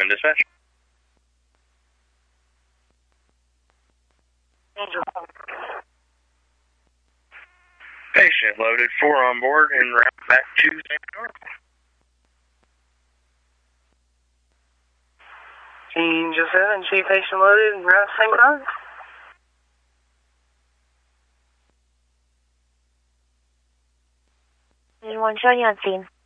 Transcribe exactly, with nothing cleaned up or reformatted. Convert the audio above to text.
seven dispatch. Patient loaded, four on board, and route back to Saint Bernard. Angel seven, Chief patient loaded, and route Saint Bernard. Anyone showing you on scene?